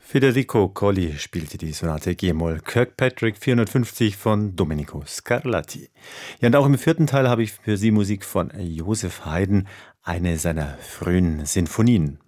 Federico Colli spielte die Sonate G-Moll Kirkpatrick 450 von Domenico Scarlatti. Ja, und auch im vierten Teil habe ich für Sie Musik von Joseph Haydn, eine seiner frühen Sinfonien.